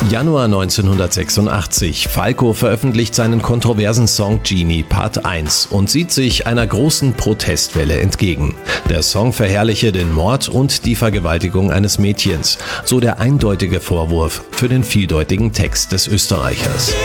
Januar 1986. Falco veröffentlicht seinen kontroversen Song Genie Part 1 und sieht sich einer großen Protestwelle entgegen. Der Song verherrliche den Mord und die Vergewaltigung eines Mädchens, so der eindeutige Vorwurf für den vieldeutigen Text des Österreichers.